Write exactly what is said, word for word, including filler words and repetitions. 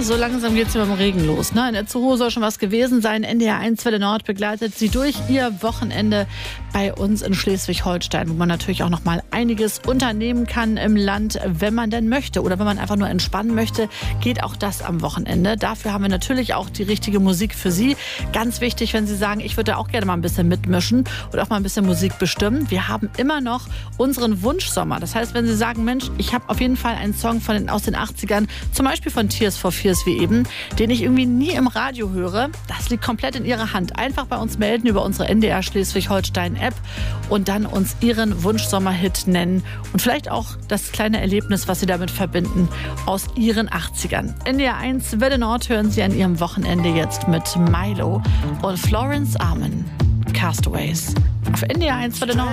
so langsam geht es mit dem Regen los. Ne? In Itzehoe soll schon was gewesen sein. N D R eins Welle Nord begleitet Sie durch Ihr Wochenende bei uns in Schleswig-Holstein, wo man natürlich auch noch mal einiges unternehmen kann im Land, wenn man denn möchte. Oder wenn man einfach nur entspannen möchte, geht auch das am Wochenende. Dafür haben wir natürlich auch die richtige Musik für Sie. Ganz wichtig, wenn Sie sagen, ich würde auch gerne mal ein bisschen mitmischen oder auch mal ein bisschen Musik bestimmen. Wir haben immer noch unseren Wunschsommer. Das heißt, wenn Sie sagen, Mensch, ich habe auf jeden Fall einen Song von den, aus den achtzigern, zum Beispiel von Tears for Fears wie eben, den ich irgendwie nie im Radio höre, das liegt komplett in Ihrer Hand. Einfach bei uns melden über unsere N D R Schleswig-Holstein-App und dann uns Ihren Wunsch-Sommerhit nennen und vielleicht auch das kleine Erlebnis, was Sie damit verbinden, aus Ihren achtzigern. N D R eins Welle Nord hören Sie an Ihrem Wochenende jetzt mit Milo und Florence Armin. Castaways. Auf N D R eins Welle Nord.